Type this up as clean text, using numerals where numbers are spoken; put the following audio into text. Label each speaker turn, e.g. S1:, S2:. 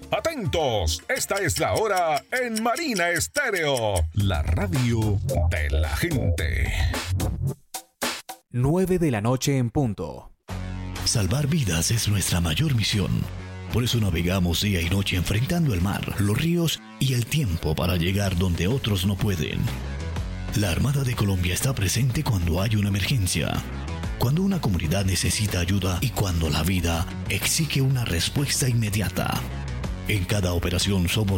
S1: Atentos, esta es la hora en Marina Estéreo, la radio de la gente.
S2: 9 de la noche en punto.
S3: Salvar vidas es nuestra mayor misión. Por eso navegamos día y noche enfrentando el mar, los ríos y el tiempo para llegar donde otros no pueden. La Armada de Colombia está presente cuando hay una emergencia, cuando una comunidad necesita ayuda y cuando la vida exige una respuesta inmediata. En cada operación somos